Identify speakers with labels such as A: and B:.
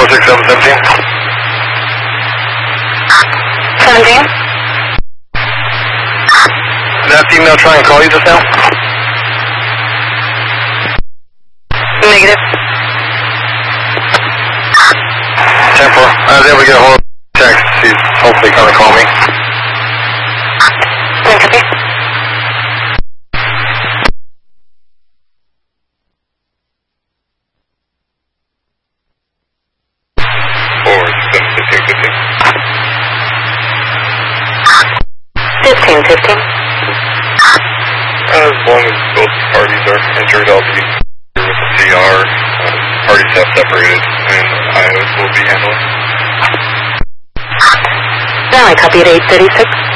A: 46717.
B: 17.
A: Did that female try and call you just now?
B: Negative.
A: 10-4. I was able to get a hold of text. She's hopefully going to call me.
B: Copy.
A: As long as both parties are injured, I'll be with the CR. Parties have separated, and I will be handling.
B: Now I copy at 836.